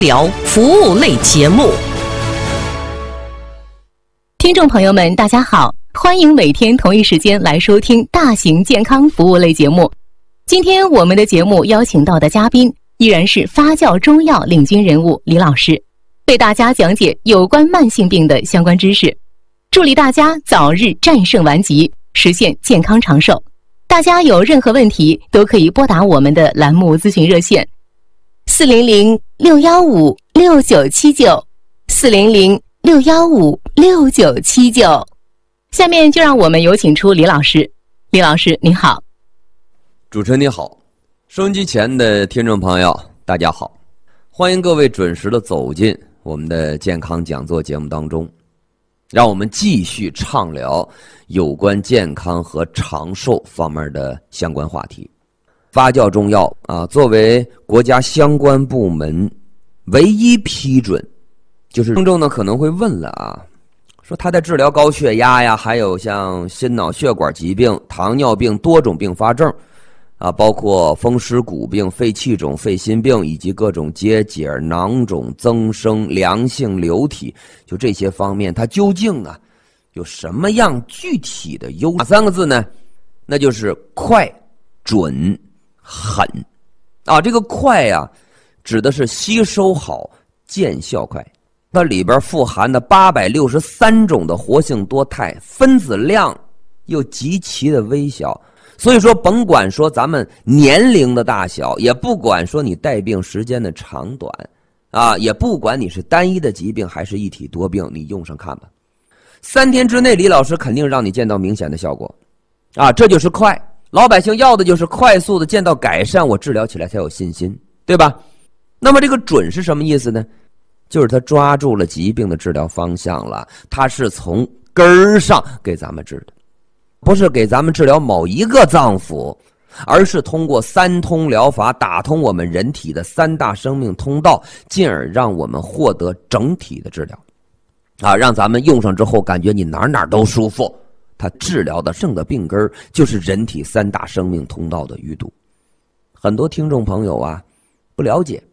聊服务类节目。 听众朋友们大家好，欢迎每天同一时间来收听大型健康服务类节目。今天我们的节目邀请到的嘉宾依然是发酵中药领军人物李老师，为大家讲解有关慢性病的相关知识，助力大家早日战胜顽疾，实现健康长寿。大家有任何问题都可以拨打我们的栏目咨询热线400-615-6979 400-615-6979。下面就让我们有请出李老师。李老师您好。 主持人你好，收音机前的听众朋友大家好，欢迎各位准时的走进我们的健康讲座节目当中，让我们继续畅聊有关健康和长寿方面的相关话题。发酵中药作为国家相关部门唯一批准，就是听众呢可能会问了说它在治疗高血压呀，还有像心脑血管疾病、糖尿病多种并发症包括风湿骨病、肺气肿、肺心病以及各种结节、囊肿、增生、良性瘤体，就这些方面它究竟有什么样具体的优势？哪三个字呢？那就是快、准、狠这个快指的是吸收好、见效快。它里边富含的863种的活性多肽，分子量又极其的微小，所以说甭管说咱们年龄的大小，也不管说你带病时间的长短也不管你是单一的疾病还是一体多病，你用上看吧，3天之内李老师肯定让你见到明显的效果这就是快。老百姓要的就是快速的见到改善，我治疗起来才有信心，对吧？那么这个准是什么意思呢？就是他抓住了疾病的治疗方向了，他是从根儿上给咱们治的，不是给咱们治疗某一个脏腑，而是通过三通疗法打通我们人体的3大生命通道，进而让我们获得整体的治疗让咱们用上之后感觉你哪哪都舒服。它治疗的正的病根就是人体3大生命通道的淤堵。很多听众朋友不了解